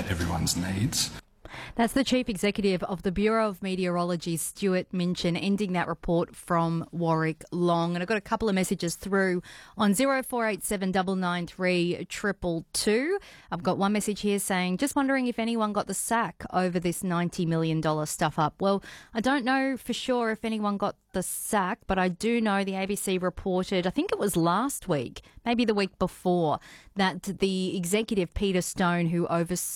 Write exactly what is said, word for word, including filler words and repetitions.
met everyone's needs. That's the Chief Executive of the Bureau of Meteorology, Stuart Minchin, ending that report from Warwick Long. And I've got a couple of messages through on zero four eight seven nine nine three two two two. I've got one message here saying, just wondering if anyone got the sack over this ninety million dollars stuff up. Well, I don't know for sure if anyone got the sack, but I do know the A B C reported, I think it was last week, maybe the week before, that the executive Peter Stone, who oversaw